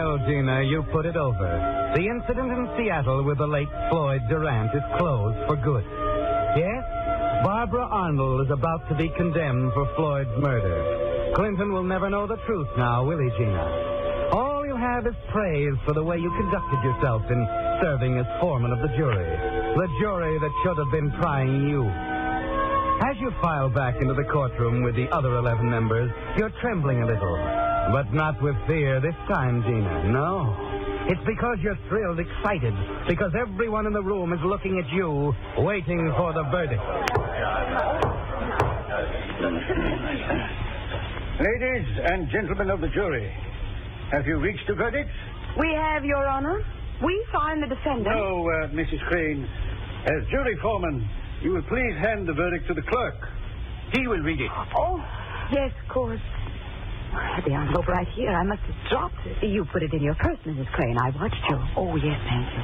Well, Gina, you put it over. The incident in Seattle with the late Floyd Durant is closed for good. Yes, Barbara Arnold is about to be condemned for Floyd's murder. Clinton will never know the truth now, will he, Gina? All you have is praise for the way you conducted yourself in serving as foreman of the jury. The jury that should have been trying you. As you file back into the courtroom with the other 11 members, you're trembling a little. But not with fear this time, Gina. No. It's because you're thrilled, excited, because everyone in the room is looking at you, waiting for the verdict. Ladies and gentlemen of the jury, have you reached a verdict? We have, Your Honor. We find the defendant. No, Mrs. Crane. As jury foreman, you will please hand the verdict to the clerk. He will read it. Oh, yes, of course. The envelope right here. I must have dropped it. You put it in your purse, Mrs. Crane. I watched you. Oh, yes, thank you.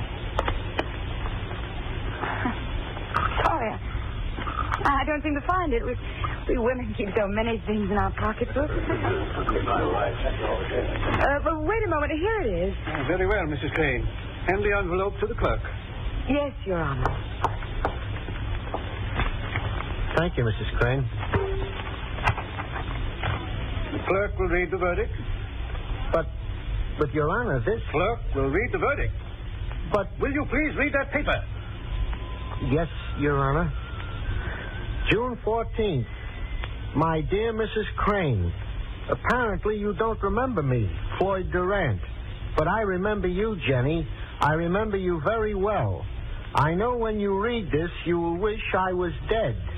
Sorry. I don't seem to find it. We women keep so many things in our pocketbooks. But wait a moment. Here it is. Very well, Mrs. Crane. Hand the envelope to the clerk. Yes, Your Honor. Thank you, Mrs. Crane. The clerk will read the verdict. But Your Honor, this... Clerk will read the verdict. But... Will you please read that paper? Yes, Your Honor. June 14th. My dear Mrs. Crane, apparently you don't remember me, Floyd Durant. But I remember you, Jenny. I remember you very well. I know when you read this, you will wish I was dead.